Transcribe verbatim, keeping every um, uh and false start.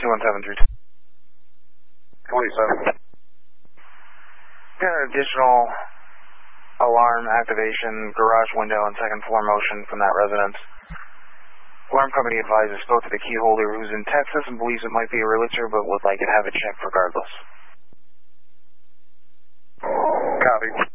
two one seven three two. twenty-seven. Got an additional alarm activation, garage window, and second floor motion from that residence. Alarm company advises spoke to the key holder who's in Texas and believes it might be a realtor but would like it have it checked regardless. Copy.